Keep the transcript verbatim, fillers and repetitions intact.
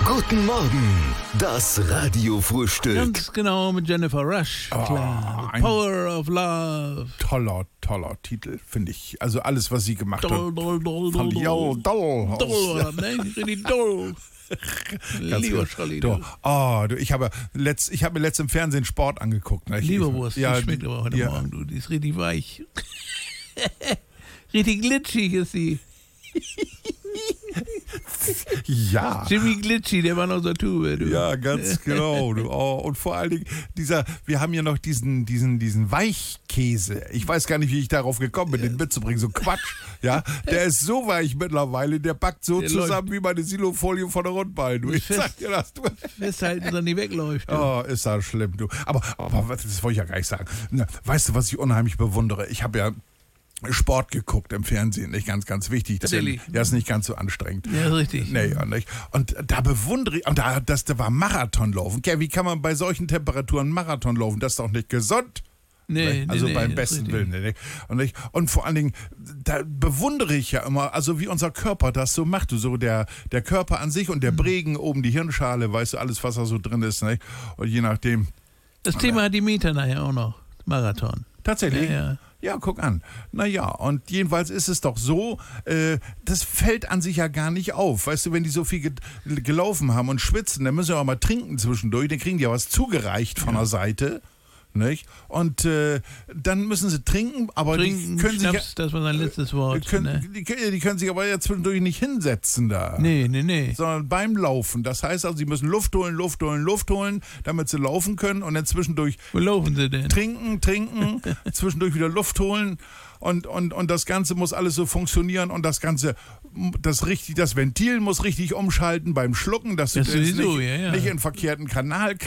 Guten Morgen, das Radiofrühstück. Ganz genau, mit Jennifer Rush. Oh, Klar. ein- Power of Love. Toller, toller Titel, finde ich. Also alles, was sie gemacht Doll, hat. doll, doll, Fand doll, ich auch doll. doll, ne? Richtig doll. Ganz Lieber gut. Scholli, Du, du. oh, du, ich habe letzt, ich habe mir letzt im Fernsehen Sport angeguckt. Ne? Ich- Leberwurst, ja, die schmeckt aber heute ja. Morgen, du. Die ist richtig weich. Richtig glitschig ist sie. Ja. Jimmy Glitchy, der war noch so Tube, du. Ja, ganz genau. Du. Oh, und vor allen Dingen, dieser, wir haben ja noch diesen, diesen, diesen Weichkäse. Ich weiß gar nicht, wie ich darauf gekommen bin, den mitzubringen. So Quatsch. Ja, der ist so weich mittlerweile, der backt so Der zusammen läuft. wie meine Silofolie von der Rundball. Du. Ich Fest. sag dir das, du. Festhalten, dass er nicht wegläuft. Du. Oh, ist das schlimm, du. Aber, aber das wollte ich ja gar nicht sagen. Na, weißt du, was ich unheimlich bewundere? Ich habe ja Sport geguckt im Fernsehen, nicht ganz, ganz wichtig. Das ist ja, Tatsächlich. ja, ist nicht ganz so anstrengend. Ja, ist richtig. Nee, ja, nicht. Und da bewundere ich, und da, das, da war Marathonlaufen. Ja, wie kann man bei solchen Temperaturen Marathon laufen? Das ist doch nicht gesund. Nee, nee, Also nee, beim ist besten richtig. Willen. Nicht? Und, nicht? Und vor allen Dingen, da bewundere ich ja immer, also wie unser Körper das so macht. So der, der Körper an sich und der Bregen oben, die Hirnschale, weißt du, alles, was da so drin ist. Nicht? Und je nachdem. Das Thema hat die Mieter nachher auch noch. Marathon. Tatsächlich? Ja, ja. Ja, guck an. Naja, und jedenfalls ist es doch so, äh, das fällt an sich ja gar nicht auf. Weißt du, wenn die so viel ge gelaufen haben und schwitzen, dann müssen sie auch mal trinken zwischendurch, dann kriegen die ja was zugereicht von der Seite. Nicht? Und äh, dann müssen sie trinken, aber Trinken, die können sich ja, Schnaps, das war sein letztes Wort. können, ne? die, die können sich aber ja zwischendurch nicht hinsetzen da. Nee, nee, nee. Sondern beim Laufen. Das heißt also, sie müssen Luft holen, Luft holen, Luft holen, damit sie laufen können und dann zwischendurch Wo laufen sie denn? trinken, trinken, zwischendurch wieder Luft holen und, und, und das Ganze muss alles so funktionieren und das Ganze, das, richtig, das Ventil muss richtig umschalten beim Schlucken, dass du Das das sowieso, nicht, ja, ja. nicht in den verkehrten Kanal